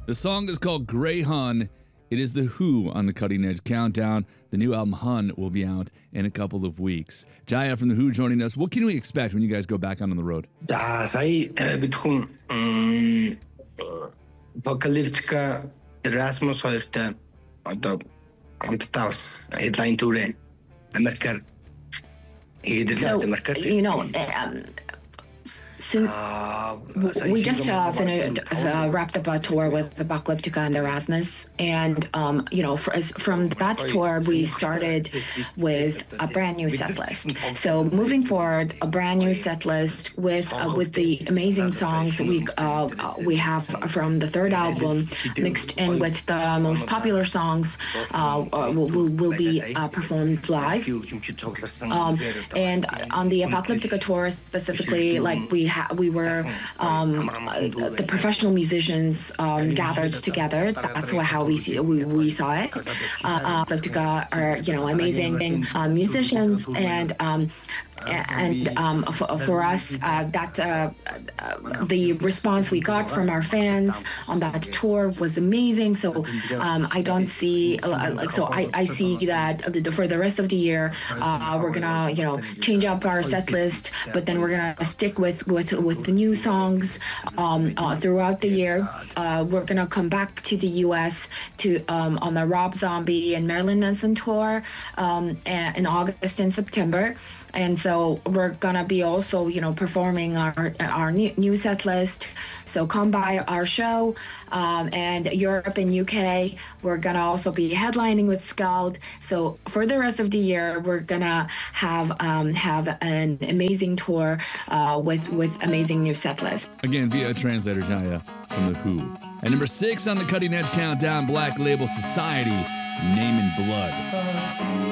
The song is called Grey Hun. It is The Who on the Cutting Edge Countdown. The new album Hun will be out in a couple of weeks. Jaya from The Who joining us. What can we expect when you guys go back out on the road? Saya between Apocalyptica, Erasmus хоёртой одоо хамтдаа бас headline tour Америкаар хийгээд So, Америкаар you know, since we just wrapped up a tour with Apocalyptica and Erasmus, and you know, from that tour we started with a brand new set list. So moving forward, a brand new set list with the amazing songs we have from the third album, mixed in with the most popular songs, will be performed live. And on the Apocalyptica tour specifically, like we were the professional musicians gathered together. That's how we saw it. Apocalyptica are, you know, amazing musicians, and for us, the response we got from our fans on that tour was amazing. So I don't see I see that for the rest of the year we're gonna, you know, change up our set list, but then we're gonna stick with the new songs throughout the year. We're gonna come back to the U.S. to on the Rob Zombie and Marilyn Manson tour in August and September. And so we're gonna be also, you know, performing our new set list. So come by our show, and Europe and UK. We're gonna also be headlining with Skald. So for the rest of the year, we're gonna have an amazing tour with amazing new set list. Again, via a translator, Jaya from The Who. At number 6 on the Cutting Edge Countdown, Black Label Society, Name in Blood.